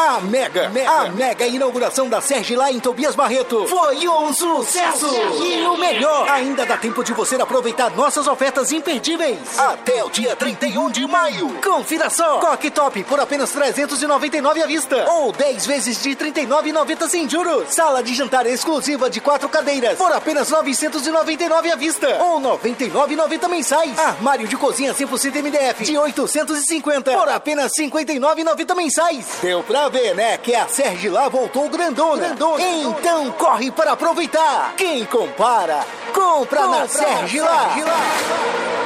A mega inauguração da Sergilá em Tobias Barreto foi um sucesso! E o melhor, ainda dá tempo de você aproveitar nossas ofertas imperdíveis até o dia 31 de maio. Confira só, coque top por apenas R$399 à vista ou 10 vezes de R$39,90 sem juros. Sala de jantar exclusiva de 4 cadeiras por apenas R$999 à vista ou R$99,90 mensais. Armário de cozinha 100% MDF de R$850 por apenas R$59,90 mensais. Deu pra ver, né? Que a Sergilá voltou grandona. Então corre para aproveitar. Quem compara, compra na Sergilá.